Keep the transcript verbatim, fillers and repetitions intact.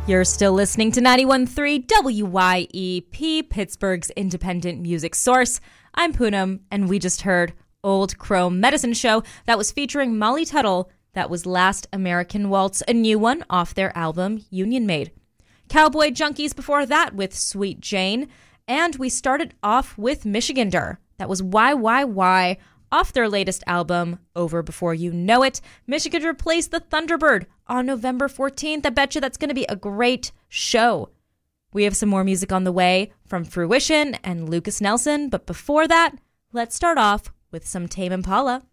You're still listening to ninety-one point three W Y E P, Pittsburgh's independent music source. I'm Poonam, and we just heard Old Crow Medicine Show that was featuring Molly Tuttle. That was Last American Waltz, a new one off their album Union Made. Cowboy Junkies before that with Sweet Jane. And we started off with Michigander. That was Y Y Y off their latest album, Over Before You Know It. Michigander plays the Thunderbird on November fourteenth. I bet you that's going to be a great show. We have some more music on the way from Fruition and Lucas Nelson, but before that, let's start off with some Tame Impala.